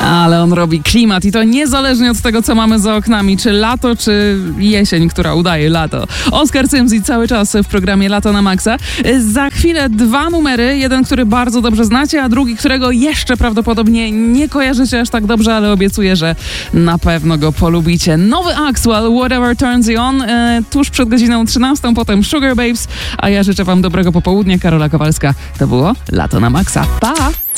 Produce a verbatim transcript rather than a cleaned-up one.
Ale on robi klimat i to niezależnie od tego, co mamy za oknami, czy lato, czy jesień, która udaje lato. Oskar Cymzi cały czas w programie Lato na Maxa. Za chwilę dwa numery, jeden, który bardzo dobrze znacie, a drugi, którego jeszcze prawdopodobnie nie kojarzycie aż tak dobrze, ale obiecuję, że na pewno go polubicie. Nowy Axwell, Whatever Turns You On, e, tuż przed godziną trzynastą, potem Sugar Babes, a ja życzę wam dobrego popołudnia. Karola Kowalska. To było Lato na Maxa. Pa!